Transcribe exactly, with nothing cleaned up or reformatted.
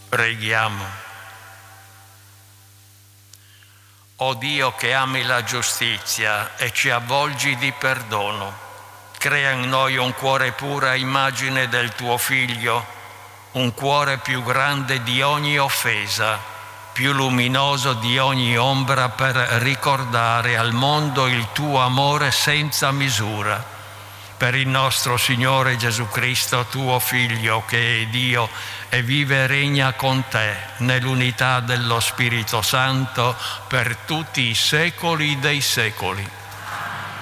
Preghiamo. O Dio che ami la giustizia e ci avvolgi di perdono, crea in noi un cuore puro a immagine del tuo Figlio, un cuore più grande di ogni offesa, più luminoso di ogni ombra, per ricordare al mondo il tuo amore senza misura. Per il nostro Signore Gesù Cristo, tuo Figlio, che è Dio e vive e regna con te nell'unità dello Spirito Santo per tutti i secoli dei secoli.